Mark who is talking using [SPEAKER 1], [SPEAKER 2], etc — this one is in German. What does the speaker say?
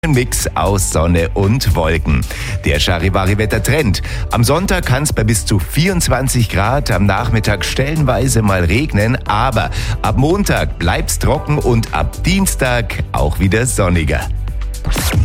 [SPEAKER 1] Ein Mix aus Sonne und Wolken. Der Charivari-Wettertrend. Am Sonntag kann es bei bis zu 24 Grad, am Nachmittag stellenweise mal regnen, aber ab Montag bleibt's trocken und ab Dienstag auch wieder sonniger.